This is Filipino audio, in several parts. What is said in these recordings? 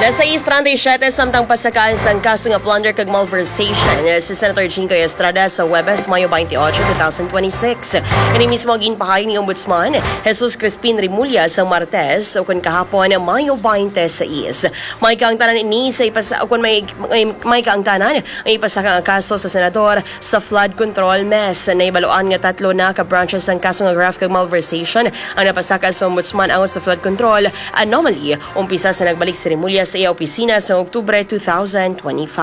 Nasa 37 samtang pasakaan sa kaso nga plunder kag malversation si Senator Jingoy Estrada sa Huwebes, Mayo 28, 2026. Kini mismo ginpahay ni Ombudsman Jesus Crispin Rimulya sa Martes o kun kahapon Mayo 26. May kaangtanan ni sa may kaangtanan ay ipasaka ang kaso sa senador sa flood control mess. Naibaluan nga 3 na ka branches ang kaso nga graft kag malversation ang napasaka sa Ombudsman ango sa flood control anomaly. Umpisa sa nagbalik si Rimulya sa iya opisina sa Oktubre 2025.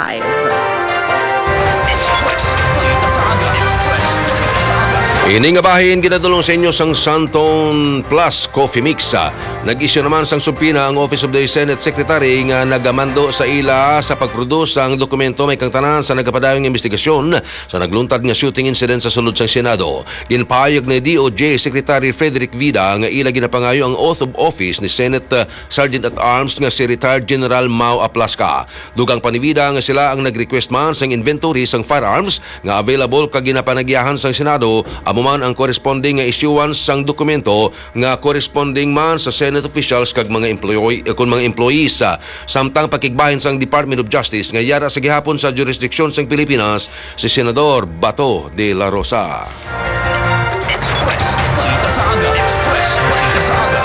Ini nga bahin ginadulong sa inyo sang Santon Plus Coffee Mix. Nag-issue naman sang subpina ang Office of the Senate Secretary nga nagamando sa ila sa pagproduce ang dokumento may kangtanan sa nagapadayong investigasyon sa nagluntad nga shooting incident sa sulod sang Senado. Ginpahayag ni DOJ Secretary Frederick Vida nga ila ginapangayo ang oath of office ni Senate Sergeant at Arms nga si retired General Mau Aplasca. Dugang panibida nga sila ang nag-request man sang inventory sang firearms nga available kag ginapanagyahan sang Senado man ang corresponding nga issuance sang dokumento nga corresponding man sa Senate officials kag mga employees. Samtang pakigbahin sang Department of Justice nga yara sa gihapon sa jurisdiksyon sang Pilipinas si Senador Bato de la Rosa. Express, balita sa aga. Express, balita sa aga.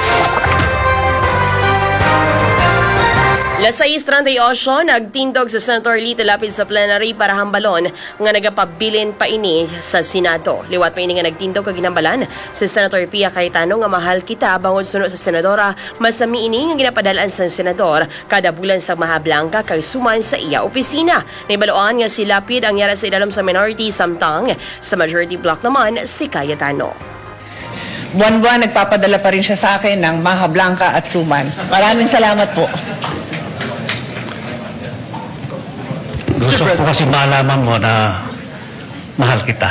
Las 6:38, nagtindog sa Senator Lito lapid sa plenary para hambalon nga nagapabilin pa ini sa Senado. Liwat pa ini nga nagtindog kag ginambalan si Senator Pia Cayetano nga mahal kita bangod sunod sa senadora masami ini nga ginapadalan sa senador kada bulan sa Maha Blanca kag suman sa iya opisina. Naibaloan nga si Lapid ang yara sa ilalom sa minority samtang sa majority block naman si Cayetano. Buwan-buwan nagpapadala pa rin siya sa akin ng Maha Blanca at suman. Maraming salamat po. Gusto ko kasi malaman mo na mahal kita.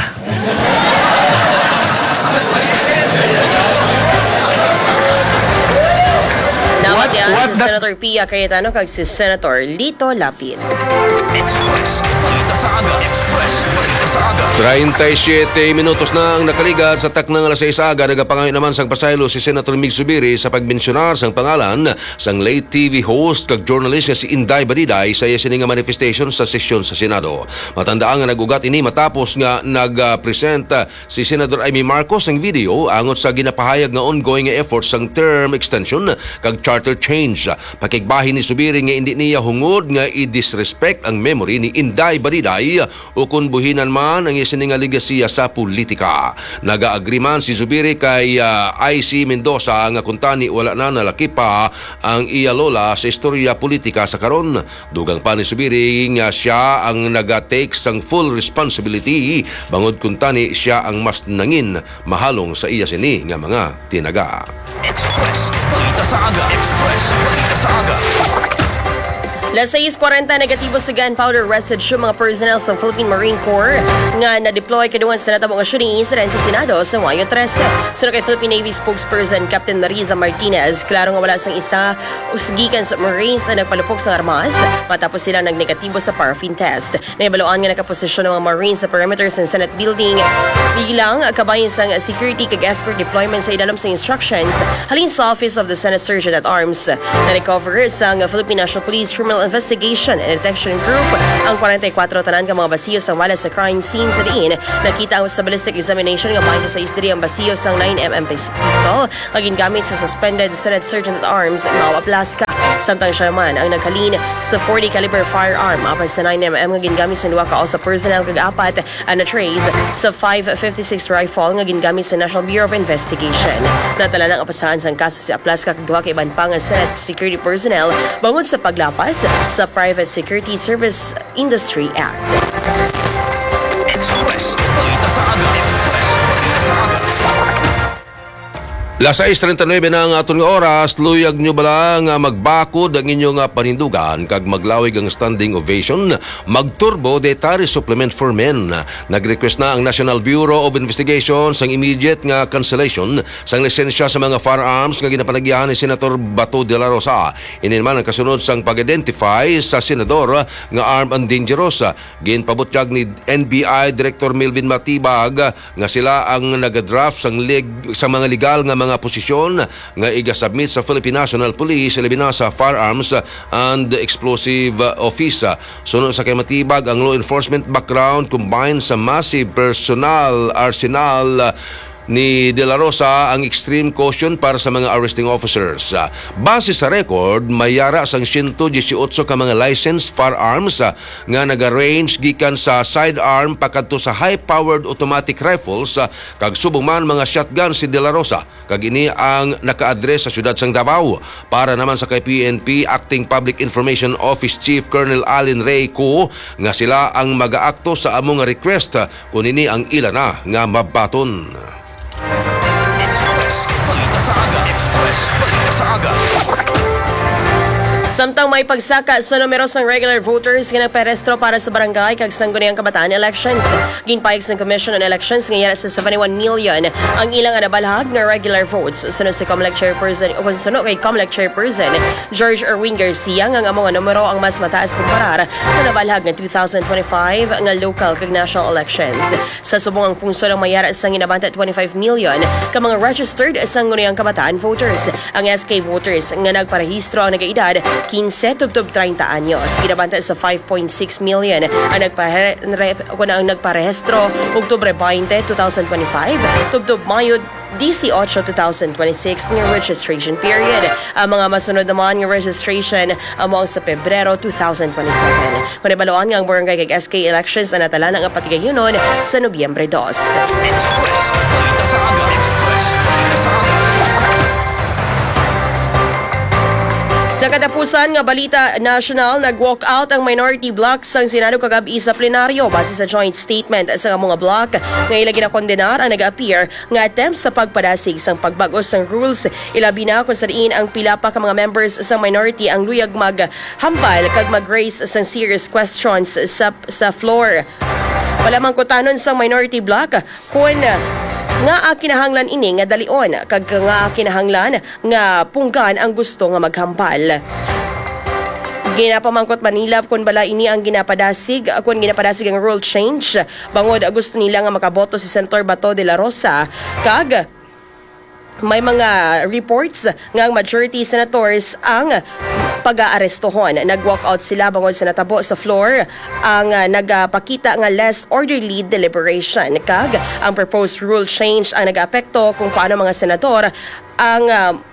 Nawat yan si Senator Pia Cayetano kag si Senator Lito Lapid. Express, balita sa aga. Express, balita sa aga. 37 minutos na ang nakaligad sa taknang alas 6 aga. Nagapangayon naman sang pasaylo si Senator Mig Zubiri sa pagmensionar sang pangalan sang late TV host kag journalist nga si Inday Badiday sa iya sining manifestation sa sesyon sa Senado. Matandaan nga nagugat ini matapos nga nag-present si Senator Amy Marcos ang video angot sa ginapahayag nga ongoing nga efforts sang term extension kag charter change. Pakigbahin ni Zubiri nga hindi niya hungod nga i-disrespect ang memory ni Inday Badiday o kung buhinan man ang isining aligasiya sa politika. Naga-agreeman si Zubiri kay IC Mendoza nga kuntani wala na nalaki pa ang iya lola sa istorya politika sa karon. Dugang pa ni Zubiri nga siya ang naga-take sang full responsibility bangod kuntani siya ang mas nangin mahalong sa iya sini nga mga tinaga. Express, balita sa aga. Express, balita sa aga. Las 6:40 negatibo sa gunpowder residue mga personnel sa Philippine Marine Corps nga na-deploy kadungan sa natabong shooting incident sa Senado sa Mayo 13. Sunod kay Philippine Navy spokesperson Captain Mariza Martinez, klaro nga wala sang isa usgikan sa Marines na nagpalupok sa armas matapos sila nagnegatibo sa paraffin test. Naibaluan nga nakaposisyon ng mga Marines sa perimeter sa Senate building bilang kabayan sang security kag escort deployment sa ilalom sa instructions halin sa Office of the Senate Sergeant at Arms. Na-recover sang Philippine National Police Criminal Investigation and Detection Group ang 44 tanan ka mga basiyo sa wala sa crime scene sa diin. Nakita ang sa ballistic examination nga 26 diri ang basiyo sang 9mm pistol nga gingamit sa suspended Senate Sergeant at Arms Mau Aplasca. Samtang siya naman ang nagkalin sa 40 caliber firearm apas sa 9mm nga gingamit sa duwa ka sa personnel kag apat na trace sa 5.56 rifle nga gingamit sa National Bureau of Investigation. Natala ng apasahan sang kaso si Aplasca kag duha ka iban pa nga Senate security personnel bangod sa paglapas sa Private Security Service Industry Act. Express, balita sa aga. Express, balita sa aga. Las 6:39 na ang aton nga oras, luyag nyo bala nga magbakod ang inyong panindugan kag maglawig ang standing ovation, magturbo de tariff supplement for men. Nag-request na ang National Bureau of Investigation sang immediate nga cancellation sang lisensya sa mga firearms nga ginapanagyahan ni Senator Bato de la Rosa. Ini naman ang kasunod sang pag-identify sa senador nga armed and dangerous. Ginpabutyag ni NBI Director Melvin Matibag nga sila ang nag-draft sang mga legal nga mga mga posisyon nga iga-submit sa Philippine National Police labi na sa Firearms and Explosive Office. Sunod sa kay matibag ang law enforcement background combined sa massive personal arsenal ni De La Rosa ang extreme caution para sa mga arresting officers. Base sa record, mayara sang 118 ka mga licensed firearms nga naga-range gikan sa sidearm pakadto sa high-powered automatic rifles kag subong man mga shotgun si De La Rosa. Kag ini ang naka-address sa syudad sang Davao. Para naman sa kay PNP Acting Public Information Office Chief Colonel Allen Ray Co nga sila ang mag-aakto sa among request kung ini ang ila na nga mabaton. Express, balita sa aga. Express, balita sa aga. Samtang may pagsaka sa numero ng regular voters nga nagparehistro para sa barangay kag sangguniang kabataan elections. Ginpayag sa Commission on Elections nga yara sa 71 million ang ilang nabalhag nga regular votes. Sunod si COMELEC Chairperson o sunod kay COMELEC Chairperson George Erwin Garcia nga ang mga numero ang mas mataas kumparar sa nabalhag nga 2025 nga local kag national elections. Sa subong ang pungso ng mayara sa ginabanta 25 million ka mga registered sangguniang kabataan voters. Ang SK voters nga nagparehistro ang nagaedad 15 tubtob 30 anyos. Ginabanta sa 5.6 million ang nagparehistro Oktubre 20, 2025, tubtob Mayo 18, 2026 ng registration period. Ang mga masunod naman ng registration among sa Pebrero 2027. Kung ibaloan nga ang barangay kag SK elections na natala ng patigayunon sa Nobyembre 2. Express, balita sa aga. Express, balita sa aga. Sa katapusan nga balita national, nag-walk out ang minority bloc sang Senado kagabi sa plenaryo base sa joint statement sa mga bloc nga ila ginakondenar ang nag-appear nga attempt sa pagpadasig sang pagbagos sang rules ilabi na kung saan ang pila pa ka mga members sa minority ang luyag maghambal kag mag-raise sang serious questions sa floor. Wala man kutanon sa minority bloc kung nga kinahanglan ini nga dalion kag nga kinahanglan nga punggan ang gusto nga maghambal. Ginapamangkot Manila kung bala ini ang ginapadasig ang rule change bangod gusto nila nga makaboto si Senator Bato de la Rosa kag may mga reports nga ang majority senators ang pag-aarestohon. Nag-walk out sila bangod sa natabo sa floor ang nagpakita nga less orderly deliberation. Kag ang proposed rule change ang nag-apekto kung paano mga senador ang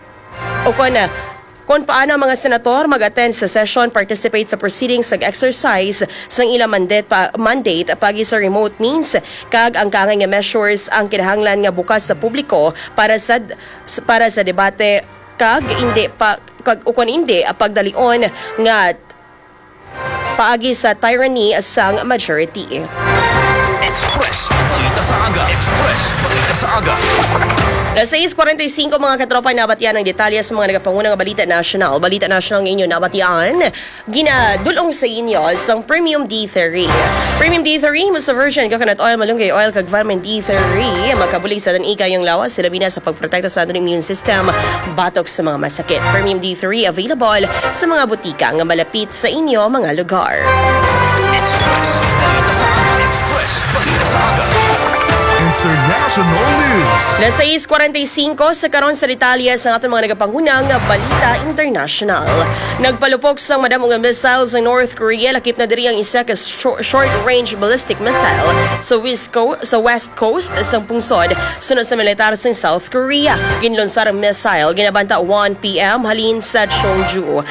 kung paano mga senator mag-attend sa session, participate sa proceedings, exercise sang ilang mandate pagi sa remote means kag ang kangay nga measures ang kinahanglan nga bukas sa publiko para sa debate kag hindi pagdalion nga paagi sa tyranny sang majority. Express, balita sa aga. Express, balita sa aga. Nasa 6:45 mga katropa nabatian ng detalye sa mga nagapangunang balita national. Balita national ngayon nabatian, ginadulong sa inyo sang Premium D3. Premium D3 mas sa version coconut oil, malunggay oil kag vitamin D3 magkabulig sa tanika yung lawas sila bina sa pagprotekta sa ating immune system batok sa mga masakit. Premium D3 available sa mga butika nga malapit sa inyo mga lugar. Express, balita sa aga. Express, balita sa aga. International News. Nasa 6:45 sa karon sa detalye sa atong mga nagapangunang balita international. Nagpalupok sa madamong missiles sa North Korea lakip na diri ang isa ka short-range ballistic missile sa west coast sa pungsod sunod sa militar sa South Korea. Ginlunsar ang missile ginabanta 1 p.m. halin sa Cheongju.